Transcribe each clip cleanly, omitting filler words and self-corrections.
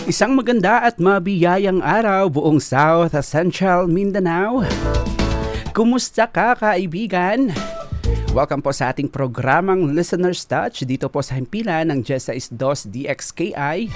Isang maganda at mabiyayang araw buong South Central Mindanao. Kumusta ka, kaibigan? Welcome po sa ating programang Listener's Touch dito po sa himpilan ng Jessa is Dos DXKI.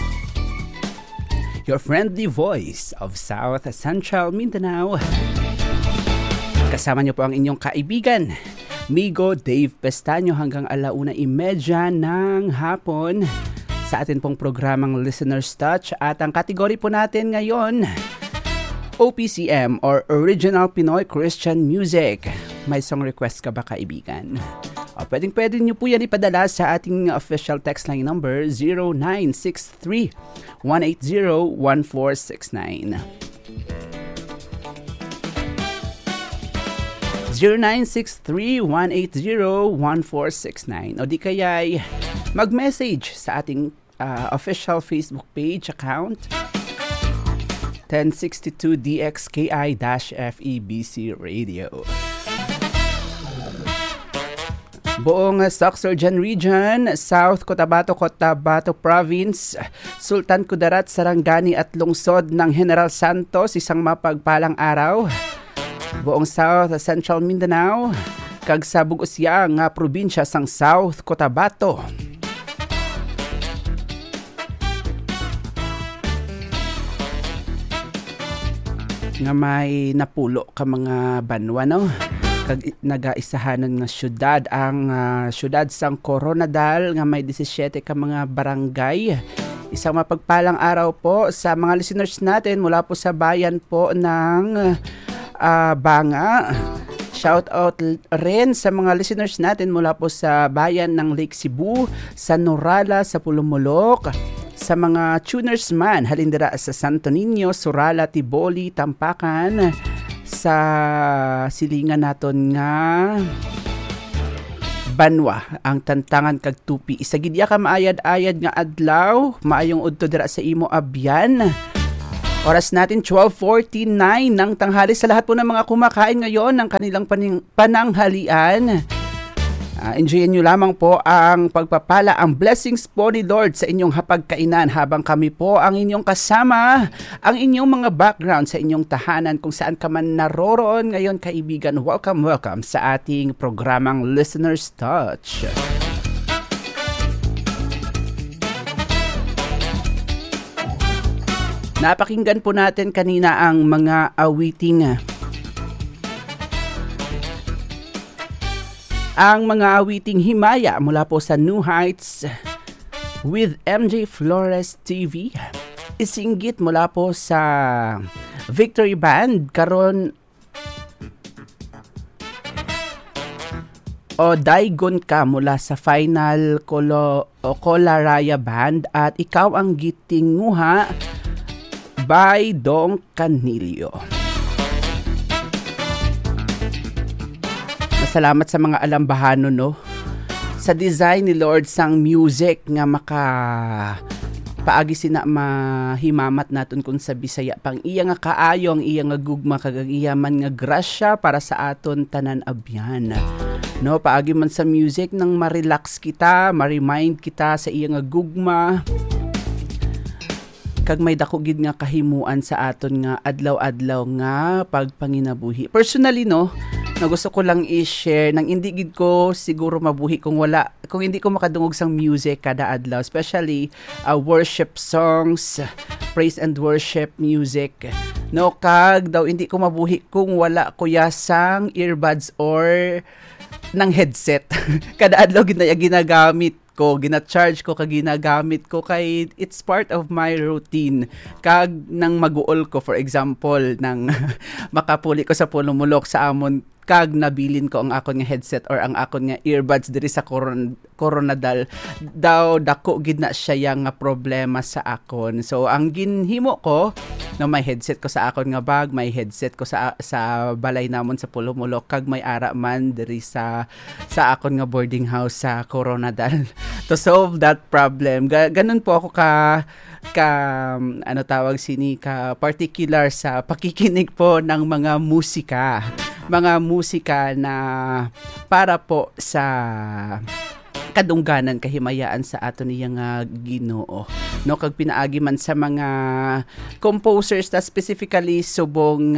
Your friendly voice of South Central Mindanao. Kasama niyo po ang inyong kaibigan, Migo Dave Pestaño hanggang 1:30 ng hapon sa atin pong programang Listener's Touch. At ang kategory po natin ngayon, OPCM or Original Pinoy Christian Music. May song request ka ba, kaibigan? Pwede nyo po yan ipadala sa ating official text line number 0963-180-1469. 0963-180-1469 o di kaya'y mag-message sa ating official Facebook page account 1062 DXKI-FEBC Radio. Buong Soxorjan Region, South Cotabato Province, Sultan Kudarat, Sarangani at lungsod ng General Santos, isang mapagpalang araw. Buong South Central Mindanao, kag sa Bugosya nga probinsya sang South Cotabato. Nga may napulo ka mga banwa, no? Kag nagaisahanan nga syudad ang syudad sang Coronadal nga may 17 ka mga barangay. Isang mapagpalang araw po sa mga listeners natin mula po sa bayan po ng Banga. Shout out rin sa mga listeners natin mula po sa bayan ng Lake Cebu, sa Norala, sa Pulumulok, sa mga tuners man halindira sa Santo Niño, Surala, Tiboli, Tampakan, sa silingan naton nga Banwa, ang tantangan kag tupi. Isagidya ka maayad-ayad nga adlaw, maayong udto dira sa imo abyan. Oras natin 12:49 ng tanghali sa lahat po ng mga kumakain ngayon ng kanilang pananghalian. Enjoyin nyo lamang po ang pagpapala, ang blessings po ni Lord sa inyong hapagkainan habang kami po ang inyong kasama, ang inyong mga background sa inyong tahanan kung saan ka man naroroon ngayon, kaibigan. Welcome sa ating programang Listener's Touch. Napakinggan po natin kanina ang mga awiting. Ang mga awiting himaya mula po sa New Heights with MJ Flores TV. Isinggit mula po sa Victory Band karon o Daigon ka mula sa Final Colaraya Band at Ikaw ang Giting Nguha by Dong Canilio. Salamat sa mga alambahano, no? Sa design ni Lord sang music nga paagi sina mahimamat naton kun sa Bisaya pang iya nga kaayo ang iya nga gugma kag iya man nga grasya para sa aton tanan abyan. No, paagi man sa music nang ma-relax kita, ma-remind kita sa iya nga gugma. Kag may dako gid nga kahimuan sa aton nga adlaw-adlaw nga pagpanginabuhi. Personally, no, na gusto ko lang i-share nang hindi gid ko siguro mabuhi kung hindi ko makadungog sang music kada adlaw, especially worship songs, praise and worship music. No, kag daw hindi ko mabuhi kung wala ko sang earbuds or ng headset. Kada adlaw ginagamit ko, gina-charge ko kag ginagamit ko kay it's part of my routine. Kag nang maguol ko, for example, nang makapuli ko sa Pulumulok sa amon, kag nabilin ko ang akon nga headset or ang akon nga earbuds diri sa Coronadal, daw dako gid na siya nga problema sa akon. So ang ginhimo ko, no, may headset ko sa akon nga bag, may headset ko sa balay namon sa Pulumulok, kag may ara man diri sa akon nga boarding house sa Coronadal to solve that problem. Ganun po ako ka particular sa pakikinig po ng mga musika na para po sa kadungganan kahimayaan sa ato niya nga Ginoo. No, kag pinaagi man sa mga composers na specifically subong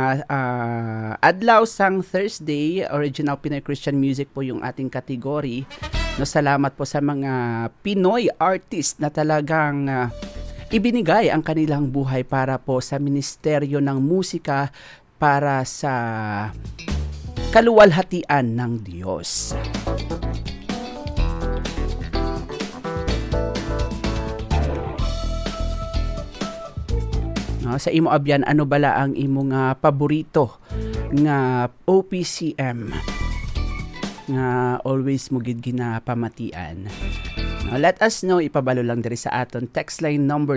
adlaw sang Thursday, original Pinoy Christian music po yung ating kategory. No, salamat po sa mga Pinoy artist na talagang ibinigay ang kanilang buhay para po sa ministeryo ng musika para sa kaluwalhatian ng Diyos. No, sa imo abyan, ano bala ang imo nga paborito nga OPCM nga always mo gid ginapamatian? No, let us know, ipabalo lang diri sa aton text line number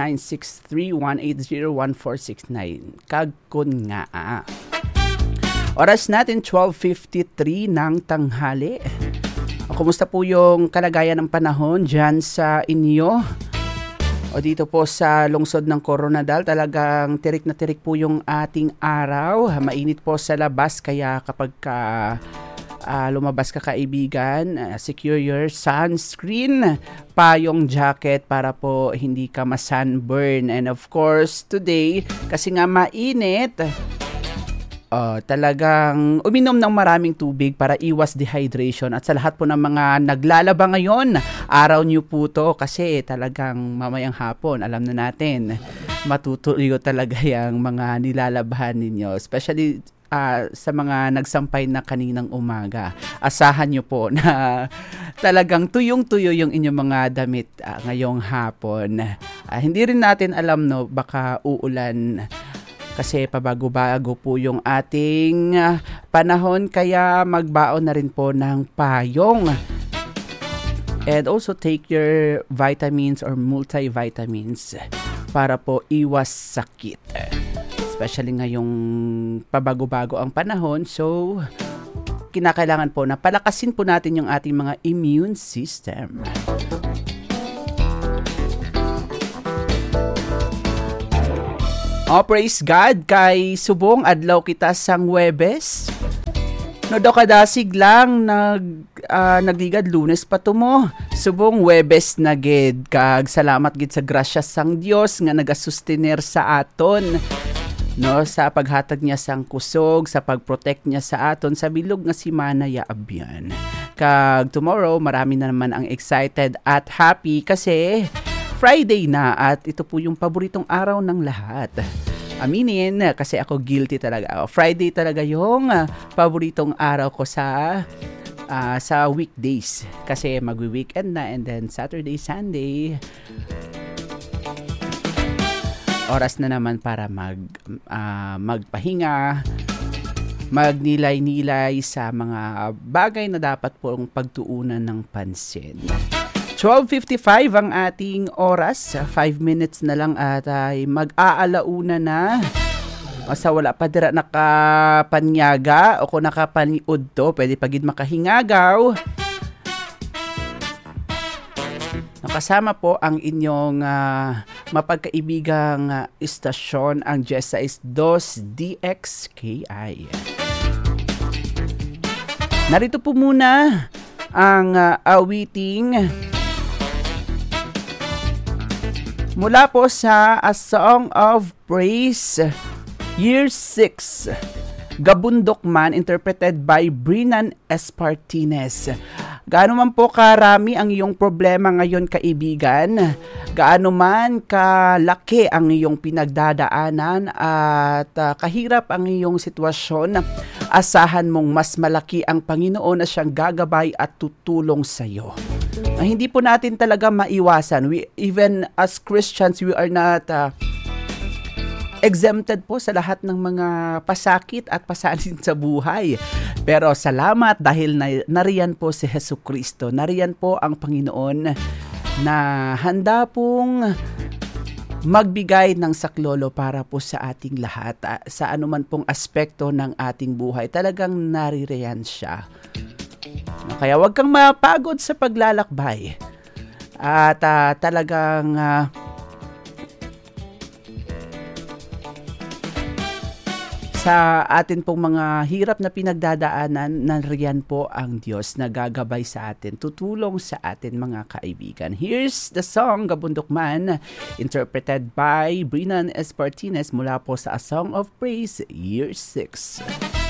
0963-180-1469. Kagkon nga. Oras natin 12:53 ng tanghali. Kumusta po yung kalagayan ng panahon dyan sa inyo? O dito po sa lungsod ng Coronadal, talagang tirik na tirik po yung ating araw. Mainit po sa labas, kaya kapag lumabas ka kaibigan, secure your sunscreen, payong jacket para po hindi ka ma-sunburn. And of course, today, kasi nga mainit, talagang uminom ng maraming tubig para iwas dehydration. At sa lahat po ng mga naglalaba ngayon, araw nyo po to kasi talagang mamayang hapon, alam na natin, matutuyo talaga yung mga nilalabahan ninyo. Especially sa mga nagsampay na kaninang umaga. Asahan nyo po na talagang tuyong-tuyo yung inyong mga damit ngayong hapon. Hindi rin natin alam, no, baka uulan kasi pabago-bago po yung ating panahon, kaya magbaon na rin po ng payong. And also take your vitamins or multivitamins para po iwas sakit. Especially ngayong pabago-bago ang panahon, so kinakailangan po na palakasin po natin yung ating mga immune system. Praise God, kay subong adlaw kita sang Huwebes. No do kadasig lang nagligad Lunes pa tumo. Subong Huwebes na gid, kag salamat gid sa grasya sang Dios nga nagasustener sa aton. No, sa paghatag niya sang kusog, sa pagprotect niya sa aton sa bilog nga semana ya abyan. Kag tomorrow marami na naman ang excited at happy kasi Friday na at ito po yung paboritong araw ng lahat. Aminin, kasi ako guilty talaga. Friday talaga yung paboritong araw ko sa weekdays. Kasi magwi-weekend na, and then Saturday, Sunday, oras na naman para magpahinga, magnilay-nilay sa mga bagay na dapat pong pagtuunan ng pansin. 12:55 ang ating oras. 5 minutes na lang at ay mag-aalauna na. O sa wala pa dira nakapanyaga o kung nakapaniud to, pwede pagid makahingagaw. Nakasama po ang inyong mapagkaibigang istasyon, ang J62 DXKI. Narito po muna ang awiting mula po sa A Song of Praise, Year 6, Gabundok Man, interpreted by Brinan Espartines. Gaano man po karami ang iyong problema ngayon, kaibigan, gaano man kalaki ang iyong pinagdadaanan at kahirap ang iyong sitwasyon, asahan mong mas malaki ang Panginoon na siyang gagabay at tutulong sa iyo. Hindi po natin talaga maiwasan. Even as Christians, we are not exempted po sa lahat ng mga pasakit at pasanin sa buhay. Pero salamat dahil nariyan po si Jesucristo. Nariyan po ang Panginoon na handa pong magbigay ng saklolo para po sa ating lahat. Sa anuman pong aspekto ng ating buhay, talagang naririyan siya. Kaya wag kang mapagod sa paglalakbay. At talagang Sa atin pong mga hirap na pinagdadaanan, nariyan po ang Diyos na gagabay sa atin, tutulong sa atin mga kaibigan. Here's the song, Gabundok Man, interpreted by Brinan Espartines mula po sa A Song of Praise, Year 6.